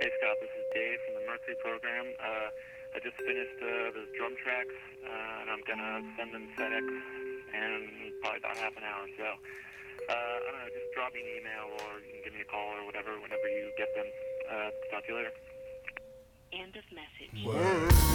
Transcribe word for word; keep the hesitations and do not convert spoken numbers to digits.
Hey Scott, this is Dave from the Mercury program. Uh, I just finished uh, the drum tracks, uh, and I'm gonna send them FedEx in probably about half an hour. So, uh, I don't know, just drop me an email or you can give me a call or whatever whenever you get them. Uh, talk to you later. End of message. Word.